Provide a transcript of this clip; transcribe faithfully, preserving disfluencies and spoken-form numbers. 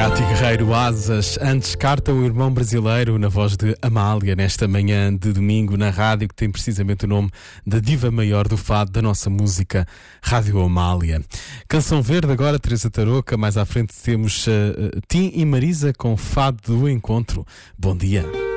Cátia Guerreiro, Asas. Antes, Carta, o irmão brasileiro, na voz de Amália, nesta manhã de domingo, na rádio, que tem precisamente o nome da diva maior do fado da nossa música, Rádio Amália. Canção Verde, agora, Teresa Tarouca. Mais à frente temos uh, Tim e Marisa com Fado do Encontro. Bom dia.